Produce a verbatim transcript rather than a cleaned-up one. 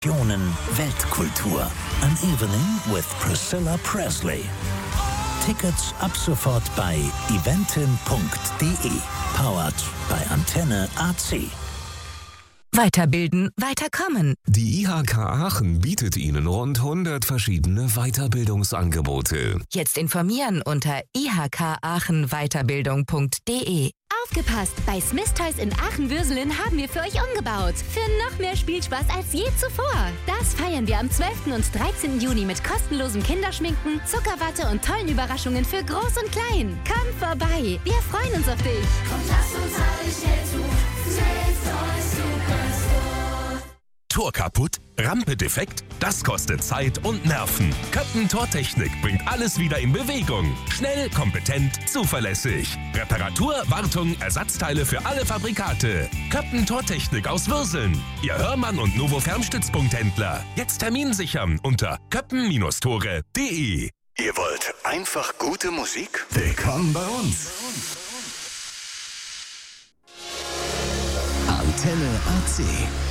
Weltkultur. An Evening with Priscilla Presley. Tickets ab sofort bei eventim punkt de. Powered bei Antenne A C. Weiterbilden, weiterkommen. Die I H K Aachen bietet Ihnen rund hundert verschiedene Weiterbildungsangebote. Jetzt informieren unter i h k aachen weiterbildung punkt de. Aufgepasst! Bei Smith Toys in Aachen-Würselen haben wir für euch umgebaut. Für noch mehr Spielspaß als je zuvor. Das feiern wir am zwölften und dreizehnten Juni mit kostenlosem Kinderschminken, Zuckerwatte und tollen Überraschungen für Groß und Klein. Komm vorbei! Wir freuen uns auf dich! Komm, lass uns alle schnell zu Smith Toys Superstore. Tor kaputt? Rampe defekt? Das kostet Zeit und Nerven. Köppen Tortechnik bringt alles wieder in Bewegung. Schnell, kompetent, zuverlässig. Reparatur, Wartung, Ersatzteile für alle Fabrikate. Köppen Tortechnik aus Würseln. Ihr Hörmann und Novo Fernstützpunkthändler. Jetzt Termin sichern unter köppen Tore punkt de. Ihr wollt einfach gute Musik? Willkommen bei uns. Antenne A C.